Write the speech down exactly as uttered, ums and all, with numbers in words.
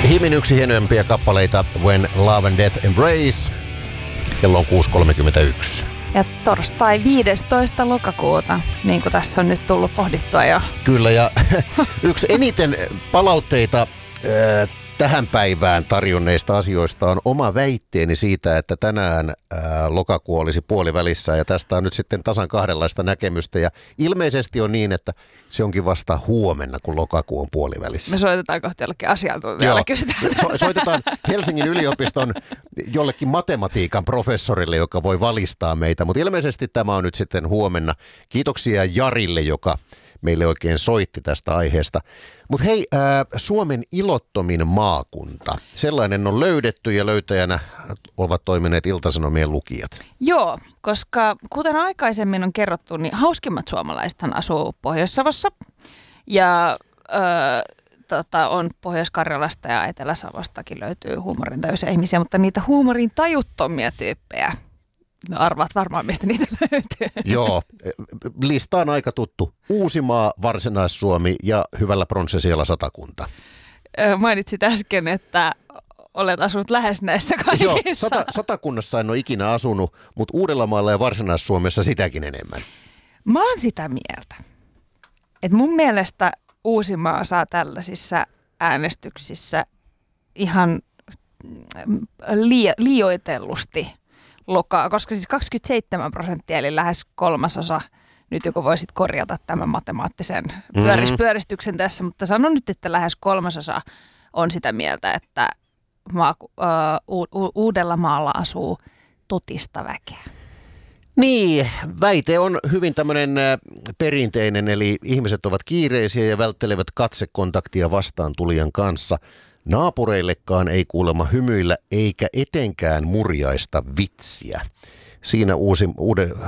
Himin yksi hienoimpia kappaleita When Love and Death Embrace. Kello on kuusi kolmekymmentäyksi. Ja torstai viidestoista lokakuuta, niin kuin tässä on nyt tullut pohdittua jo. Kyllä, ja yksi eniten palautteita äh, tähän päivään tarjonneista asioista on oma väitteeni siitä, että tänään ää, lokakuu olisi puolivälissä ja tästä on nyt sitten tasan kahdenlaista näkemystä ja ilmeisesti on niin, että se onkin vasta huomenna, kun lokakuu on puolivälissä. Me soitetaan kohta jollekin asiantuntijalle, kysytään. So- soitetaan Helsingin yliopiston jollekin matematiikan professorille, joka voi valistaa meitä, mutta ilmeisesti tämä on nyt sitten huomenna. Kiitoksia Jarille, joka meille oikein soitti tästä aiheesta. Mutta hei, ää, Suomen ilottomin maakunta. Sellainen on löydetty ja löytäjänä ovat toimineet Ilta-Sanomien lukijat. Joo, koska kuten aikaisemmin on kerrottu, niin hauskimmat suomalaisethan asuu Pohjois-Savossa. Ja ö, tota, on Pohjois-Karjalasta ja Etelä-Savostakin löytyy huumorintajuisia ihmisiä, mutta niitä huumorin tajuttomia tyyppejä. No arvaat varmaan, mistä niitä löytyy. Joo, lista on aika tuttu. Uusimaa, Varsinais-Suomi ja hyvällä pronssisijalla Satakunta. Mainitsit äsken, että olet asunut lähes näissä kaikissa. Joo, sata, Satakunnassa en ole ikinä asunut, mutta Uudellamaalla ja Varsinais-Suomessa sitäkin enemmän. Mä oon sitä mieltä, että mun mielestä Uusimaa saa tällaisissa äänestyksissä ihan lii- liioitellusti lokaa, koska siis kaksikymmentäseitsemän prosenttia eli lähes kolmasosa, nyt joku voisit korjata tämän matemaattisen pyöris, mm-hmm. pyöristyksen tässä, mutta sanon nyt, että lähes kolmasosa on sitä mieltä, että maa, uh, u, Uudellamaalla asuu totista väkeä. Niin, väite on hyvin tämmöinen perinteinen, eli ihmiset ovat kiireisiä ja välttelevät katsekontaktia vastaan tulijan kanssa. Naapureillekaan ei kuulemma hymyillä eikä etenkään murjaista vitsiä. Siinä uusi, uude,